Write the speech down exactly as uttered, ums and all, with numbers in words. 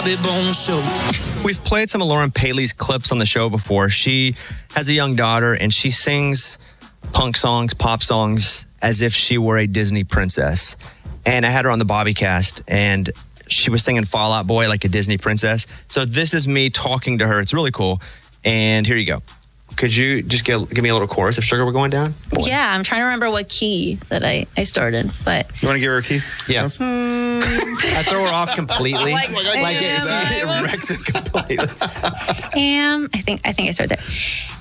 Bobby Bones Show. We've played some of Lauren Paley's clips on the show before. She has a young daughter, and she sings punk songs, pop songs, as if she were a Disney princess. And I had her on the Bobbycast, and she was singing Fall Out Boy like a Disney princess. So this is me talking to her. It's really cool. And here you go. Could you just give, give me a little chorus if Sugar were going down? Boy. Yeah, I'm trying to remember what key that I, I started, but... You want to give her a key? Yeah. I throw her off completely. Like, like it, am, it wrecks it completely. Am, I think, I think I started there.